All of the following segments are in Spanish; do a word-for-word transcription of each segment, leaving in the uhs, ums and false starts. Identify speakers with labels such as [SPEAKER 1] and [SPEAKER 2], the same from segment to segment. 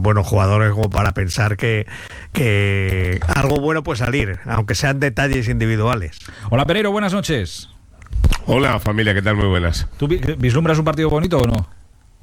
[SPEAKER 1] buenos jugadores como para pensar que, que algo bueno puede salir, aunque sean detalles individuales.
[SPEAKER 2] Hola Pereiro, buenas noches.
[SPEAKER 3] Hola familia, ¿qué tal? Muy buenas.
[SPEAKER 2] ¿Tú vislumbras un partido bonito o no?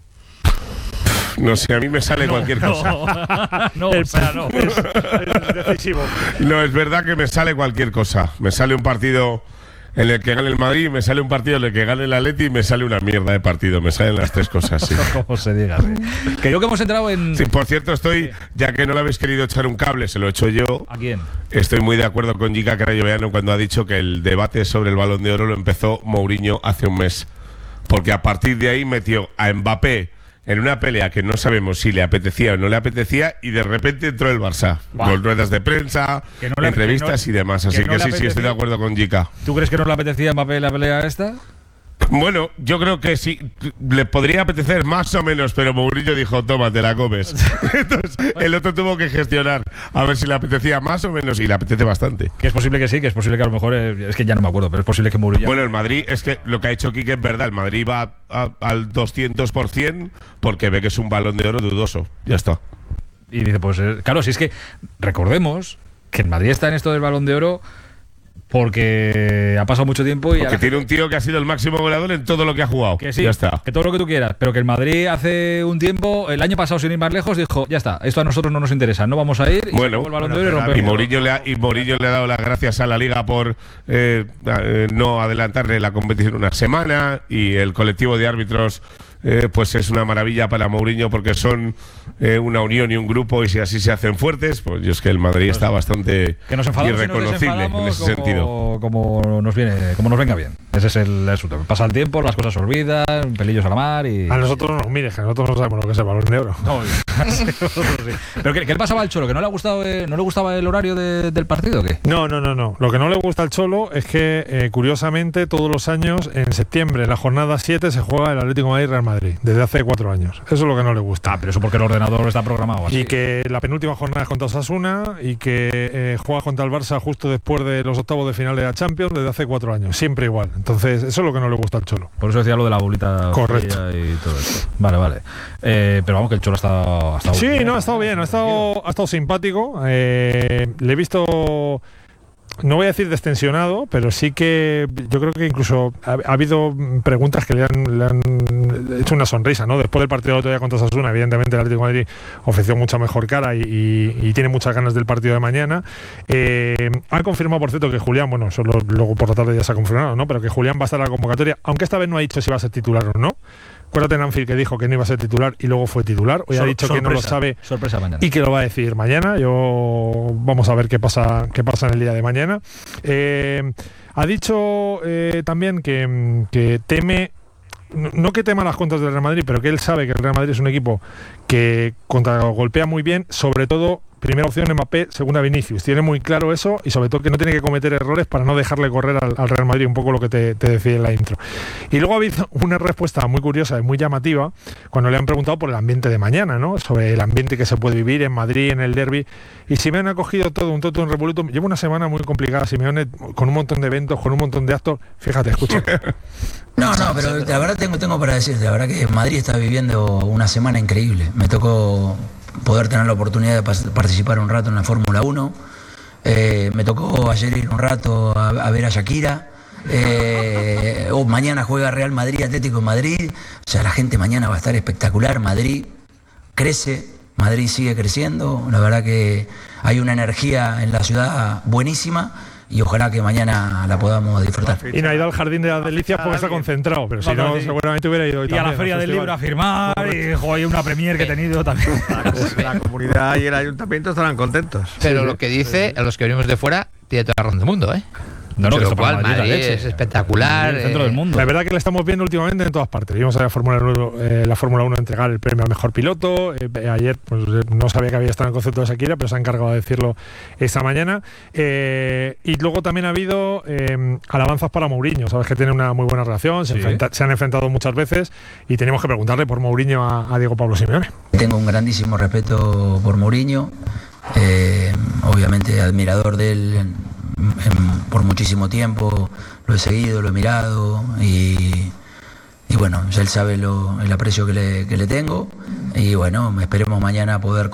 [SPEAKER 3] No sé, a mí me sale
[SPEAKER 2] no,
[SPEAKER 3] cualquier
[SPEAKER 2] no,
[SPEAKER 3] cosa.
[SPEAKER 2] No, o sea, no. Es, es decisivo.
[SPEAKER 3] No, es verdad que me sale cualquier cosa. Me sale un partido en el que gane el Madrid, me sale un partido en el que gane el Atleti y me sale una mierda de partido. Me salen las tres cosas, sí.
[SPEAKER 2] Como se diga. Sí. Creo que hemos entrado en...
[SPEAKER 3] Sí, por cierto, estoy, ya que no le habéis querido echar un cable, se lo he hecho yo.
[SPEAKER 2] ¿A quién?
[SPEAKER 3] Estoy muy de acuerdo con Gica Carayoveanu cuando ha dicho que el debate sobre el Balón de Oro lo empezó Mourinho hace un mes. Porque a partir de ahí metió a Mbappé en una pelea que no sabemos si le apetecía o no le apetecía, y de repente entró el Barça, wow, con ruedas de prensa, no le, entrevistas no, y demás. Así que, que no sí, sí, estoy de acuerdo con Gica.
[SPEAKER 2] ¿Tú crees que no le apetecía a Mbappé la pelea esta?
[SPEAKER 3] Bueno, yo creo que sí, le podría apetecer más o menos, pero Mourinho dijo, toma, te la comes. Entonces el otro tuvo que gestionar a ver si le apetecía más o menos, y le apetece bastante.
[SPEAKER 2] Que es posible que sí, que es posible que a lo mejor, eh, es que ya no me acuerdo, pero es posible que Mourinho...
[SPEAKER 3] Bueno, el Madrid, es que lo que ha hecho Quique es verdad, el Madrid va a, a, al doscientos por ciento porque ve que es un Balón de Oro dudoso, ya está.
[SPEAKER 2] Y dice, pues eh, claro, si es que recordemos que el Madrid está en esto del Balón de Oro porque ha pasado mucho tiempo y
[SPEAKER 3] porque tiene un tío que ha sido el máximo goleador en todo lo que ha jugado.
[SPEAKER 2] Que sí,
[SPEAKER 3] ya está.
[SPEAKER 2] Que todo lo que tú quieras, pero que el Madrid hace un tiempo, el año pasado sin ir más lejos, dijo, ya está, esto a nosotros no nos interesa, no vamos a ir. Y
[SPEAKER 3] bueno,
[SPEAKER 2] el Balón
[SPEAKER 3] bueno,
[SPEAKER 2] de Oro y rompemos.
[SPEAKER 3] Y Mourinho le ha, y Mourinho le ha dado las gracias a la Liga por eh, eh, no adelantarle la competición una semana, y el colectivo de árbitros Eh, pues es una maravilla para Mourinho porque son eh, una unión y un grupo, y si así se hacen fuertes, pues yo es que el Madrid pues está bastante
[SPEAKER 2] que nos
[SPEAKER 3] irreconocible en ese
[SPEAKER 2] como,
[SPEAKER 3] sentido.
[SPEAKER 2] Como nos viene, como nos venga bien. Ese es el asunto. Pasa el tiempo, las cosas se olvidan, pelillos a la mar y...
[SPEAKER 4] A nosotros no nos mires, que nosotros no sabemos lo que es el Balón de Oro. No,
[SPEAKER 2] sí, sí. ¿Pero qué, qué le pasaba al Cholo? ¿Que no le ha gustado, eh, no le gustaba el horario de, del partido o qué?
[SPEAKER 4] No, no, no, no. Lo que no le gusta al Cholo es que, eh, curiosamente, todos los años, en septiembre, en la jornada siete, se juega el Atlético de Madrid-Real Madrid, desde hace cuatro años. Eso es lo que no le gusta.
[SPEAKER 2] Ah, pero eso porque el ordenador está programado así.
[SPEAKER 4] Y que la penúltima jornada es contra Osasuna, y que eh, juega contra el Barça justo después de los octavos de final de la Champions desde hace cuatro años. Siempre igual. Entonces, eso es lo que no le gusta al Cholo.
[SPEAKER 2] Por eso decía lo de la bolita.
[SPEAKER 4] Correcto.
[SPEAKER 2] Y todo eso. Vale, vale. Eh, pero vamos, que el Cholo ha estado, ha estado
[SPEAKER 4] sí,
[SPEAKER 2] bien.
[SPEAKER 4] no, ha estado bien. Ha estado, ha estado simpático. Eh, le he visto... No voy a decir destensionado, pero sí que yo creo que incluso ha, ha habido preguntas que le han, le han hecho una sonrisa, ¿no? Después del partido de otro día contra Osasuna, evidentemente el Atlético de Madrid ofreció mucha mejor cara y, y, y tiene muchas ganas del partido de mañana. Eh, ha confirmado, por cierto, que Julián, bueno, eso lo, luego por la tarde ya se ha confirmado, ¿no? Pero que Julián va a estar en la convocatoria, aunque esta vez no ha dicho si va a ser titular o no. Acuérdate en Anfield que dijo que no iba a ser titular y luego fue titular. Hoy Sor- ha dicho sorpresa, que no lo sabe
[SPEAKER 2] sorpresa mañana.
[SPEAKER 4] Y que lo va a decir mañana. Yo vamos a ver qué pasa, qué pasa en el día de mañana. Eh, ha dicho eh, también que, que teme, no que tema las contras del Real Madrid, pero que él sabe que el Real Madrid es un equipo que contragolpea muy bien, sobre todo. Primera opción Mbappé, segunda Vinicius. Tiene muy claro eso, y sobre todo que no tiene que cometer errores para no dejarle correr al, al Real Madrid, un poco lo que te, te decía en la intro. Y luego ha habido una respuesta muy curiosa y muy llamativa cuando le han preguntado por el ambiente de mañana, ¿no? Sobre el ambiente que se puede vivir en Madrid, en el derbi. Y Simeone ha cogido todo un toto en revoluto. Lleva una semana muy complicada Simeone, con un montón de eventos, con un montón de actos. Fíjate, escucha.
[SPEAKER 5] No, no, pero la verdad tengo, tengo para decirte, la verdad que Madrid está viviendo una semana increíble. Me tocó poder tener la oportunidad de participar un rato en la Fórmula uno. Eh, me tocó ayer ir un rato a, a ver a Shakira. Eh, oh, mañana juega Real Madrid, Atlético de Madrid. O sea, la gente mañana va a estar espectacular. Madrid crece, Madrid sigue creciendo. La verdad que hay una energía en la ciudad buenísima. Y ojalá que mañana la podamos disfrutar.
[SPEAKER 4] Y no ha ido al Jardín de las Delicias porque está concentrado, pero si no, seguramente hubiera ido hoy
[SPEAKER 2] y
[SPEAKER 4] también,
[SPEAKER 2] a la Feria del Libro a firmar. Y jo, hay una premier que he tenido también.
[SPEAKER 1] La comunidad y el ayuntamiento estarán contentos.
[SPEAKER 6] Pero
[SPEAKER 1] sí,
[SPEAKER 6] lo que dice, a los que venimos de fuera, tiene toda la razón del mundo, ¿eh?
[SPEAKER 2] No, no, que
[SPEAKER 6] lo cual,
[SPEAKER 2] Madrid,
[SPEAKER 6] Madrid es espectacular.
[SPEAKER 2] El centro del mundo.
[SPEAKER 4] La verdad que la estamos viendo últimamente en todas partes. Vimos a la Fórmula uno, eh, la Fórmula uno entregar el premio al mejor piloto. Eh, ayer pues, no sabía que había estado en el concepto de Shakira, pero se ha encargado de decirlo esta mañana. Eh, y luego también ha habido eh, alabanzas para Mourinho. Sabes que tiene una muy buena relación, se,
[SPEAKER 2] sí.
[SPEAKER 4] enfrenta, se han enfrentado muchas veces y tenemos que preguntarle por Mourinho a, a Diego Pablo Simeone.
[SPEAKER 5] Tengo un grandísimo respeto por Mourinho. Eh, obviamente admirador de él. En, En, por muchísimo tiempo lo he seguido, lo he mirado y, y bueno, él sabe lo, el aprecio que le, que le tengo y bueno, esperemos mañana poder